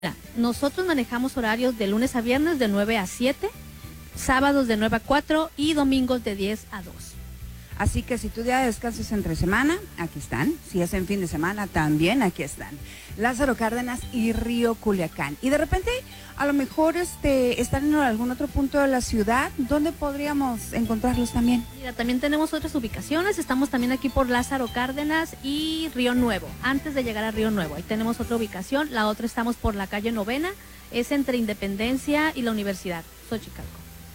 Nosotros manejamos horarios de lunes a viernes de 9 a 7, sábados de 9 a 4 y domingos de 10 a 2. Así que si tu día de descanso es entre semana, aquí están. Si es en fin de semana, también aquí están. Lázaro Cárdenas y Río Culiacán. Y de repente, a lo mejor están en algún otro punto de la ciudad. ¿Dónde podríamos encontrarlos también? Mira, también tenemos otras ubicaciones. Estamos también aquí por Lázaro Cárdenas y Río Nuevo, antes de llegar a Río Nuevo. Ahí tenemos otra ubicación. La otra estamos por la calle Novena. Es entre Independencia y la Universidad, Xochicalco.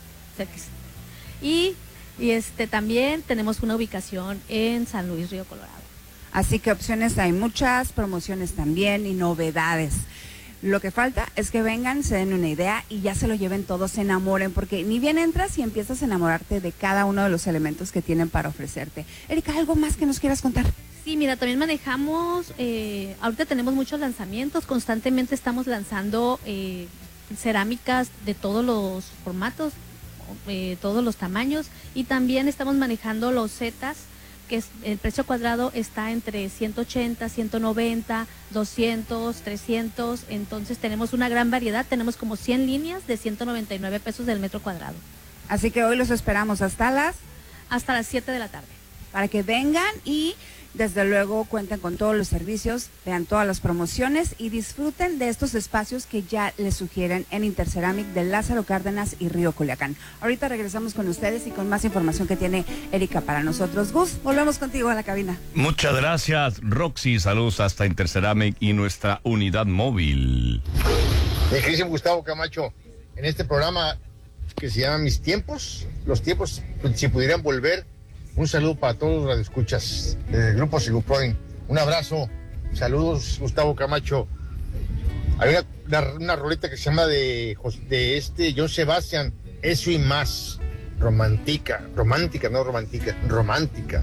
Y también tenemos una ubicación en San Luis Río Colorado. Así que opciones hay muchas, promociones también y novedades. Lo que falta es que vengan, se den una idea y ya se lo lleven todos, se enamoren, porque ni bien entras y empiezas a enamorarte de cada uno de los elementos que tienen para ofrecerte. Erika, ¿algo más que nos quieras contar? Sí, mira, también manejamos, ahorita tenemos muchos lanzamientos, constantemente estamos lanzando cerámicas de todos los formatos, todos los tamaños, y también estamos manejando los Zetas, que el precio cuadrado está entre 180, 190, 200, 300, entonces tenemos una gran variedad, tenemos como 100 líneas de 199 pesos del metro cuadrado. Así que hoy los esperamos hasta las 7 de la tarde. Para que vengan y desde luego cuenten con todos los servicios, vean todas las promociones y disfruten de estos espacios que ya les sugieren en Interceramic de Lázaro Cárdenas y Río Culiacán. Ahorita regresamos con ustedes y con más información que tiene Erika para nosotros. Gus, volvemos contigo a la cabina. Muchas gracias, Roxy. Saludos hasta Interceramic y nuestra unidad móvil. Mi querido Gustavo Camacho, en este programa que se llama Mis Tiempos, los tiempos, si pudieran volver. Un saludo para todos los radioescuchas del grupo Siguproin. Un abrazo. Saludos, Gustavo Camacho. Hay una roleta que se llama de John Sebastian, Eso y Más. Romántica, no romántica, romántica.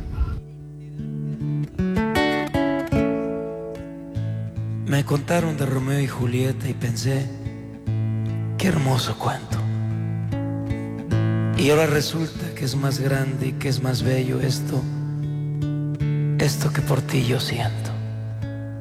Me contaron de Romeo y Julieta y pensé, qué hermoso cuento. Y ahora resulta que es más grande y que es más bello esto que por ti yo siento.